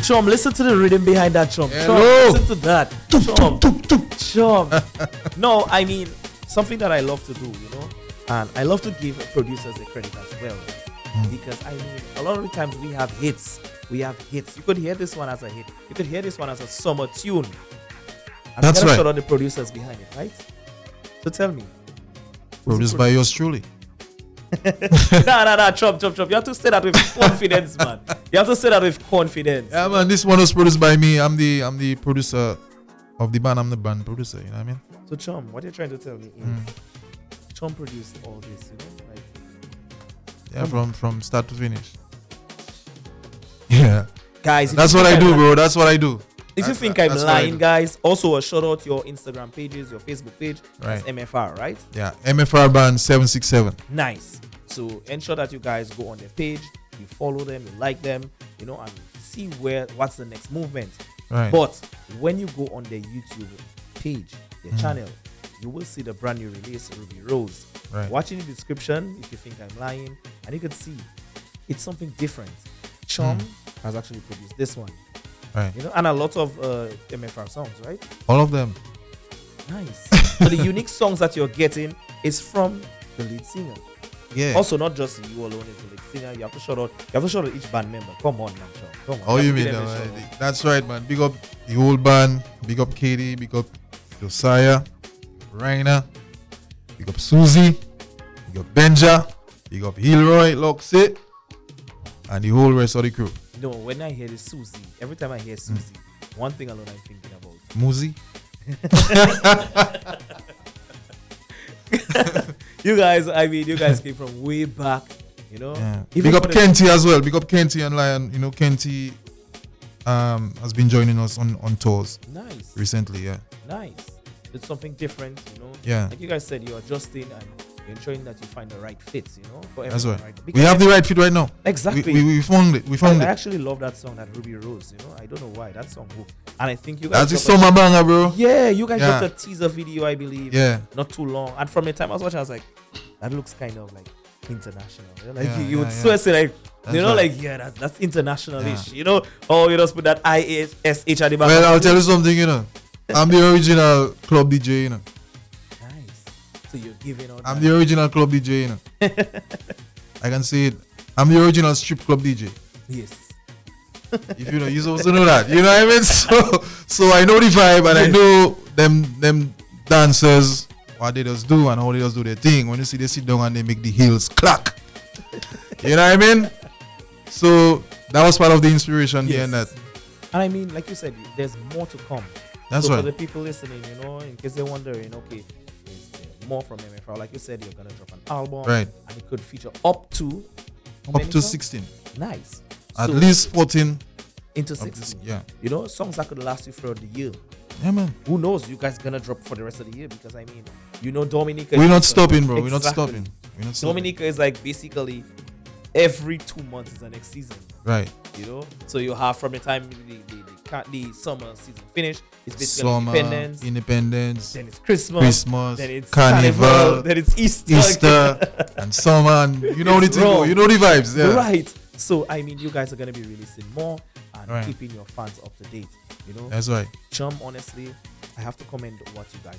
Chum, listen to the rhythm behind that, Chum. Chum, Hello. listen to that. Chum. No, I mean, something that I love to do, and I love to give producers the credit as well. Because, I mean, a lot of the times we have hits. You could hear this one as a hit. You could hear this one as a summer tune. And That's right. Shout out the producers behind it, right? So tell me. Produced by yours truly. Nah, chop. You have to say that with confidence, man. You have to say that with confidence. Yeah, man. This one was produced by me. I'm the producer of the band. I'm the band producer. You know what I mean? So, Chum, what you're trying to tell me is Chum produced all this, like. Yeah, from start to finish. Yeah. Guys, that's what I do, bro. That's what I do. If you think I'm lying, guys, also a shout out to your Instagram pages, your Facebook page. Right. That's MFR, right? Yeah. MFR Band 767. Nice. So ensure that you guys go on their page, you follow them, you like them, and see what's the next movement. Right. But when you go on their YouTube page, their channel, you will see the brand new release, Ruby Rose. Right. Watch in the description if you think I'm lying, and you can see it's something different. Chum has actually produced this one. Right. And a lot of MFR songs, right? All of them. Nice. So the unique songs that you're getting is from the lead singer. Yeah. Also, not just you alone is the lead singer. You have to shout out each band member. Come on, man, Chum. Come on. Oh, you mean that? That's right, man. Big up the whole band. Big up Katie. Big up Josiah, Raina. Big up Susie. Big up Benja. Big up Hilroy, Loxit, and the whole rest of the crew. When I hear this Susie, every time I hear Susie, one thing alone I'm thinking about. Muzi. You guys came from way back, Yeah. Big up Kenty as well. Big up Kenty and Lion. Kenty has been joining us on tours. Nice. Recently, yeah. Nice. It's something different, Yeah. Like you guys said, you're adjusting and you're ensuring that you find the right fit, for everyone. That's right. Right? We have the right fit right now. Exactly. We found it. I actually love that song, that Ruby Rose. I don't know why that song hooked. And I think you guys. That's the summer banger, bro. Yeah, you guys got a teaser video, I believe. Yeah. Not too long. And from the time I was watching, I was like, that looks kind of like international. You would yeah. say like, right. that's international-ish. Oh, you just put that ISH at the back. Well, I'll tell you something, I'm the original club DJ, Nice. So you're giving out. I'm the original club DJ, I can say it. I'm the original strip club DJ. Yes. If you're supposed to know that. You know what I mean? So I know the vibe and I know them dancers, what they just do and how they just do their thing. When you see they sit down and they make the heels clack. You know what I mean? So that was part of the inspiration behind that. And I mean, like you said, there's more to come. That's right. For the people listening, in case they're wondering, okay, is there more from MFR? Like you said, you're gonna drop an album, right? And it could feature up to 16. Nice. At least 14 into 16. Yeah. Songs that could last you throughout the year. Yeah, man. Who knows? You guys gonna drop for the rest of the year because Dominica. We're not stopping, bro. Exactly. We're not stopping. Dominica is like basically every 2 months is the next season. Right. So you have from the time the summer season finish, it's basically summer, Independence. Then it's Christmas. Then it's Carnival. Then it's Easter. And summer. And you know the thing, you know the vibes. Yeah. Right. So you guys are gonna be releasing more and keeping your fans up to date. That's right. Chum, honestly, I have to commend what you guys